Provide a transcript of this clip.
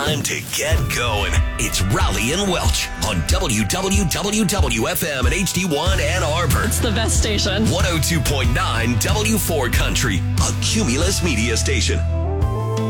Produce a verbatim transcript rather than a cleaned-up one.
time to get going. It's Rowley and Welch on W W W F M and H D one Ann Arbor. It's the best station. one oh two point nine W four Country, a Cumulus media station.